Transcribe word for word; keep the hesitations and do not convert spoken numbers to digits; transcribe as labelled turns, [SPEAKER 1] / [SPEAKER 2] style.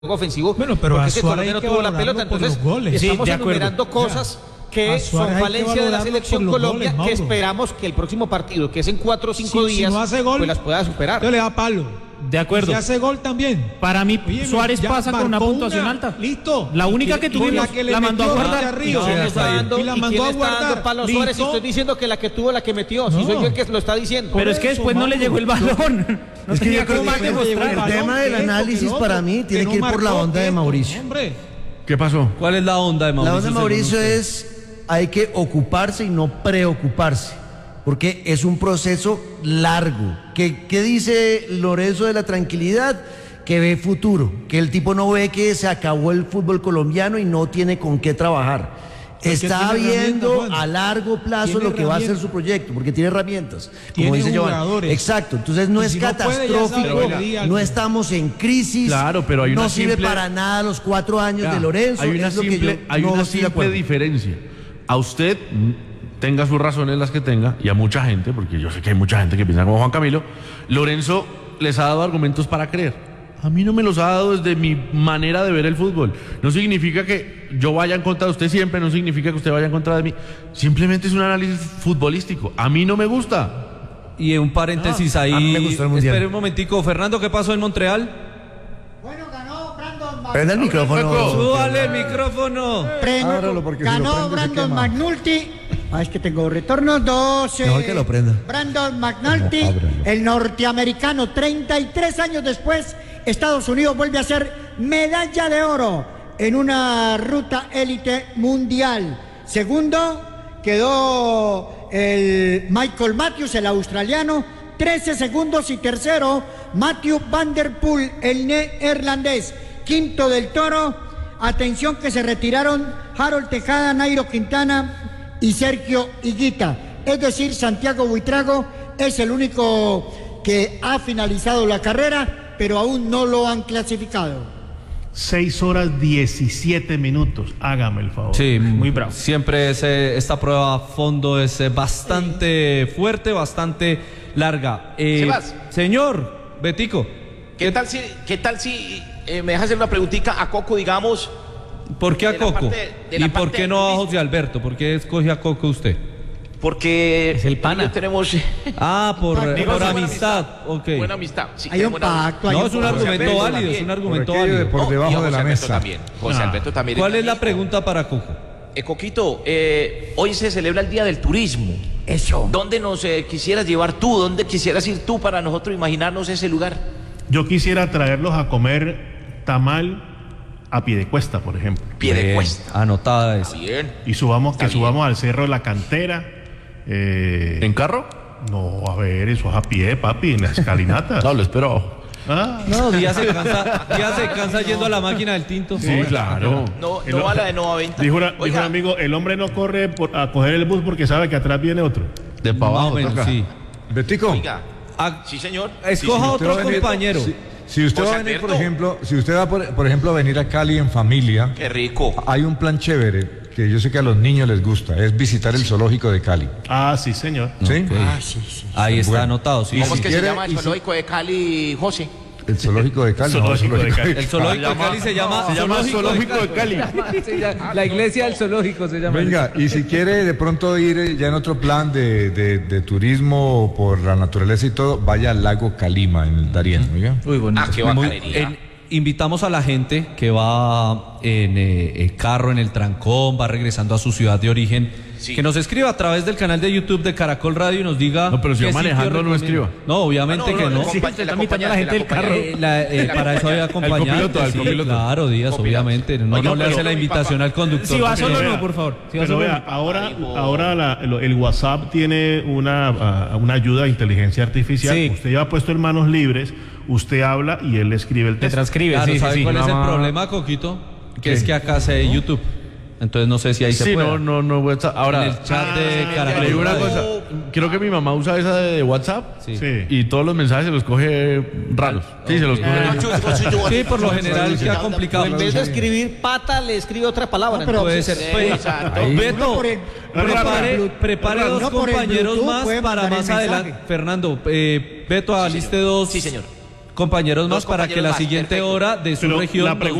[SPEAKER 1] ofensivo,
[SPEAKER 2] bueno, pero
[SPEAKER 1] porque
[SPEAKER 2] a
[SPEAKER 1] es que
[SPEAKER 2] Suárez
[SPEAKER 1] Colombia no
[SPEAKER 2] hay que
[SPEAKER 1] tuvo la pelota, entonces
[SPEAKER 2] goles.
[SPEAKER 1] estamos
[SPEAKER 2] Sí,
[SPEAKER 1] enumerando cosas que son falencias de la selección Colombia, goles, que esperamos que el próximo partido, que es en cuatro o cinco
[SPEAKER 2] si,
[SPEAKER 1] días,
[SPEAKER 2] si no hace gol,
[SPEAKER 1] pues las pueda superar.
[SPEAKER 2] Yo le da palo.
[SPEAKER 3] De acuerdo.
[SPEAKER 2] Y si hace gol también.
[SPEAKER 3] Para mí, Oye, Suárez pasa con una puntuación
[SPEAKER 2] una,
[SPEAKER 3] alta.
[SPEAKER 2] Listo.
[SPEAKER 3] La única que tuvimos,
[SPEAKER 2] la, que le
[SPEAKER 3] la mandó a guardar.
[SPEAKER 1] Arriba, y, está dando, y la mandó a guardar. Palo Suárez, y estoy diciendo que la que tuvo, la que metió. No. Si soy yo el que lo está diciendo.
[SPEAKER 3] Pero es que después no le llegó el balón. No
[SPEAKER 4] es que yo creo
[SPEAKER 3] que
[SPEAKER 4] que el tema del análisis para mí tiene que ir por la onda de Mauricio.
[SPEAKER 5] ¿Qué pasó?
[SPEAKER 6] ¿Cuál es la onda de Mauricio?
[SPEAKER 4] La onda de Mauricio es, hay que ocuparse y no preocuparse, porque es un proceso largo. ¿Qué, qué dice Lorenzo de la tranquilidad? Que ve futuro, que el tipo no ve que se acabó el fútbol colombiano y no tiene con qué trabajar. Está viendo a largo plazo lo que va a ser su proyecto, porque tiene herramientas, como dice Giovanni. Exacto, entonces no es catastrófico, no estamos en crisis,
[SPEAKER 5] claro, pero hay una
[SPEAKER 4] no sirve
[SPEAKER 5] simple,
[SPEAKER 4] para nada los cuatro años
[SPEAKER 5] ya,
[SPEAKER 4] de Lorenzo.
[SPEAKER 5] Hay una
[SPEAKER 4] es
[SPEAKER 5] simple,
[SPEAKER 4] lo que yo
[SPEAKER 5] hay
[SPEAKER 4] no
[SPEAKER 5] una
[SPEAKER 4] estoy de
[SPEAKER 5] simple
[SPEAKER 4] acuerdo.
[SPEAKER 5] diferencia. A usted, tenga sus razones las que tenga, y a mucha gente, porque yo sé que hay mucha gente que piensa como Juan Camilo, Lorenzo les ha dado argumentos para creer. A mí no me los ha dado desde mi manera de ver el fútbol. No significa que yo vaya en contra de usted siempre, no significa que usted vaya en contra de mí. Simplemente es un análisis futbolístico. A mí no me gusta.
[SPEAKER 6] Y un paréntesis ah, ahí.
[SPEAKER 4] A mí me gustó el mundial.
[SPEAKER 6] Espere un momentico. Fernando, ¿qué pasó en Montreal?
[SPEAKER 7] Bueno, ganó Brandon McNulty.
[SPEAKER 4] Prenda el micrófono.
[SPEAKER 6] Súbale el micrófono.
[SPEAKER 7] Prendo, ganó si Brandon McNulty. Ah, es que tengo retorno. doce.
[SPEAKER 4] Mejor que lo prenda.
[SPEAKER 7] Brandon McNulty, el norteamericano, treinta y tres años después, Estados Unidos vuelve a ser medalla de oro en una ruta élite mundial. Segundo quedó el Michael Matthews, el australiano, trece segundos. Y tercero, Matthew Van Der Poel, el neerlandés. Quinto del Toro. Atención que se retiraron Harold Tejada, Nairo Quintana y Sergio Higuita. Es decir, Santiago Buitrago es el único que ha finalizado la carrera, pero aún no lo han clasificado.
[SPEAKER 8] seis horas diecisiete minutos, hágame el favor.
[SPEAKER 6] Sí, muy bravo. Siempre ese, esta prueba a fondo es bastante sí. fuerte, bastante larga. Eh, señor Betico.
[SPEAKER 9] ¿Qué, ¿Qué tal si, qué tal si eh, me dejas hacer una preguntita a Coco, digamos?
[SPEAKER 6] ¿Por qué a Coco? Parte, ¿Y por qué no a José Alberto? ¿Por qué escoge a Coco usted?
[SPEAKER 9] Porque
[SPEAKER 1] es el pana.
[SPEAKER 9] Tenemos
[SPEAKER 6] ah, por, por
[SPEAKER 9] buena
[SPEAKER 6] amistad.
[SPEAKER 9] amistad.
[SPEAKER 6] Okay.
[SPEAKER 9] Buena amistad. Sí,
[SPEAKER 7] hay un pacto. Hay
[SPEAKER 6] no,
[SPEAKER 7] un
[SPEAKER 6] es un argumento válido, es un argumento válido.
[SPEAKER 10] Por debajo
[SPEAKER 9] no,
[SPEAKER 10] de la
[SPEAKER 9] Alberto
[SPEAKER 10] mesa.
[SPEAKER 9] También. José ah. Alberto también.
[SPEAKER 6] ¿Cuál es la pregunta para Coco?
[SPEAKER 9] Eh, Coquito, eh, hoy se celebra el Día del Turismo.
[SPEAKER 7] Eso.
[SPEAKER 9] ¿Dónde nos eh, quisieras llevar tú? ¿Dónde quisieras ir tú para nosotros imaginarnos ese lugar?
[SPEAKER 8] Yo quisiera traerlos a comer tamal a Piedecuesta, por ejemplo.
[SPEAKER 9] Piedecuesta.
[SPEAKER 6] Anotada esa.
[SPEAKER 9] Bien.
[SPEAKER 8] Y subamos,
[SPEAKER 9] Está
[SPEAKER 8] que
[SPEAKER 9] bien.
[SPEAKER 8] subamos al Cerro de la Cantera. Eh,
[SPEAKER 5] ¿En carro?
[SPEAKER 8] No, a ver, eso es a pie, papi, en la escalinata.
[SPEAKER 5] No, lo espero.
[SPEAKER 8] Ah.
[SPEAKER 6] No, Díaz se cansa, Díaz se cansa yendo a la máquina del tinto.
[SPEAKER 5] Sí, sí claro.
[SPEAKER 9] No, no a la de Nova Venta.
[SPEAKER 8] Dijo, una, dijo un amigo, el hombre no corre por, a coger el bus porque sabe que atrás viene otro.
[SPEAKER 5] De para abajo,
[SPEAKER 6] menos, sí.
[SPEAKER 10] Betico.
[SPEAKER 9] Oiga,
[SPEAKER 6] ah,
[SPEAKER 9] sí, señor.
[SPEAKER 6] Escoja
[SPEAKER 10] sí,
[SPEAKER 6] otro
[SPEAKER 10] venir,
[SPEAKER 6] compañero.
[SPEAKER 10] Si, si usted
[SPEAKER 9] José
[SPEAKER 10] va a venir, por
[SPEAKER 9] Alberto.
[SPEAKER 10] ejemplo, si usted va, por, por ejemplo, a venir a Cali en familia,
[SPEAKER 9] Qué rico.
[SPEAKER 10] hay un plan chévere que yo sé que a los niños les gusta, es visitar el zoológico de Cali.
[SPEAKER 8] Ah, sí, señor.
[SPEAKER 10] ¿Sí?
[SPEAKER 6] Okay.
[SPEAKER 7] Ah, sí, sí.
[SPEAKER 6] Ahí está
[SPEAKER 10] bueno.
[SPEAKER 6] anotado. Sí.
[SPEAKER 9] ¿Cómo
[SPEAKER 10] si
[SPEAKER 9] es que
[SPEAKER 10] quiere,
[SPEAKER 9] se llama el
[SPEAKER 10] si-
[SPEAKER 9] zoológico de Cali, José?
[SPEAKER 10] El zoológico de Cali.
[SPEAKER 8] El zoológico
[SPEAKER 10] no,
[SPEAKER 8] de Cali.
[SPEAKER 6] El zoológico de Cali se llama,
[SPEAKER 5] Se llama Zoológico de Cali.
[SPEAKER 6] La iglesia del zoológico se llama.
[SPEAKER 10] Venga, y si quiere de pronto ir ya en otro plan de, de, de turismo por la naturaleza y todo, vaya al lago Calima en el Darién, ¿oiga?
[SPEAKER 6] Muy bonito.
[SPEAKER 9] Ah, qué
[SPEAKER 6] Muy-
[SPEAKER 9] bacanería.
[SPEAKER 6] en- invitamos a la gente que va en eh, el carro, en el trancón, va regresando a su ciudad de origen,
[SPEAKER 9] Sí.
[SPEAKER 6] que nos escriba a través del canal de YouTube de Caracol Radio y nos diga.
[SPEAKER 5] No, pero si
[SPEAKER 6] qué
[SPEAKER 5] va
[SPEAKER 6] sitio
[SPEAKER 5] manejando, no
[SPEAKER 6] recomienda.
[SPEAKER 5] escriba.
[SPEAKER 6] No, obviamente
[SPEAKER 9] Ah, no,
[SPEAKER 6] que
[SPEAKER 9] no,
[SPEAKER 6] no.
[SPEAKER 9] el
[SPEAKER 3] Sí,
[SPEAKER 9] compa-
[SPEAKER 3] usted
[SPEAKER 9] el
[SPEAKER 3] está mitad a la gente del carro.
[SPEAKER 6] Eh, la, eh, para eso hay acompañantes.
[SPEAKER 5] copiloto, el
[SPEAKER 6] sí,
[SPEAKER 5] copiloto.
[SPEAKER 6] claro, Díaz,
[SPEAKER 9] Copiloto.
[SPEAKER 6] obviamente. No,
[SPEAKER 9] Oye,
[SPEAKER 6] no le
[SPEAKER 9] pero-
[SPEAKER 6] hace la invitación al conductor.
[SPEAKER 3] Si va
[SPEAKER 6] porque-
[SPEAKER 3] solo,
[SPEAKER 8] vea,
[SPEAKER 3] no, por favor. Si va
[SPEAKER 8] Pero
[SPEAKER 3] solo,
[SPEAKER 8] vea,
[SPEAKER 3] no.
[SPEAKER 8] ahora,
[SPEAKER 9] Ay, bo-
[SPEAKER 8] ahora la- el, el WhatsApp tiene una, uh, una ayuda de inteligencia artificial.
[SPEAKER 3] Sí.
[SPEAKER 8] Usted ya ha puesto en manos libres, usted habla y él le escribe el
[SPEAKER 3] Te
[SPEAKER 8] texto.
[SPEAKER 3] transcribe,
[SPEAKER 6] Claro,
[SPEAKER 3] sí, sí,
[SPEAKER 6] ¿sabe
[SPEAKER 3] sí.
[SPEAKER 6] cuál es el
[SPEAKER 5] Mamá.
[SPEAKER 6] problema, Coquito? Que
[SPEAKER 5] ¿Qué?
[SPEAKER 6] es que acá se YouTube. Entonces no sé si ahí se
[SPEAKER 5] Sí,
[SPEAKER 6] puede.
[SPEAKER 5] no, no, no. voy a estar- Ahora,
[SPEAKER 6] En el chat
[SPEAKER 9] Ah,
[SPEAKER 6] de
[SPEAKER 5] le
[SPEAKER 6] Caracol
[SPEAKER 5] digo una
[SPEAKER 6] Radio.
[SPEAKER 5] cosa. Creo que mi mamá usa esa de WhatsApp.
[SPEAKER 6] Sí.
[SPEAKER 8] Sí.
[SPEAKER 5] Y todos los mensajes se los coge raros. Sí, se los coge.
[SPEAKER 6] Sí, por lo general que ha complicado.
[SPEAKER 1] En vez de escribir pata, le escribe otra palabra.
[SPEAKER 7] No, pero-
[SPEAKER 6] Puede ser. Pues,
[SPEAKER 9] Exacto.
[SPEAKER 6] Beto,
[SPEAKER 7] No por el-
[SPEAKER 6] prepare,
[SPEAKER 7] no,
[SPEAKER 6] prepare
[SPEAKER 7] no,
[SPEAKER 6] dos
[SPEAKER 7] por el
[SPEAKER 6] compañeros
[SPEAKER 7] Bluetooth
[SPEAKER 6] más
[SPEAKER 7] puede
[SPEAKER 6] para
[SPEAKER 7] mandar
[SPEAKER 6] más
[SPEAKER 7] el
[SPEAKER 6] adelante.
[SPEAKER 7] mensaje.
[SPEAKER 6] Fernando, eh, Beto, aliste dos
[SPEAKER 9] Sí, señor.
[SPEAKER 6] compañeros
[SPEAKER 9] Dos
[SPEAKER 6] más para que
[SPEAKER 9] compañeros
[SPEAKER 6] la
[SPEAKER 9] más,
[SPEAKER 6] siguiente
[SPEAKER 9] perfecto.
[SPEAKER 6] hora de su
[SPEAKER 8] Pero
[SPEAKER 6] región
[SPEAKER 8] la
[SPEAKER 6] nos